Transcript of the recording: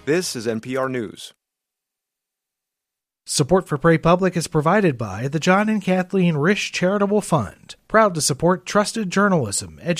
This is NPR News. Support for Pray Public is provided by the John and Kathleen Risch Charitable Fund, proud to support trusted journalism, education,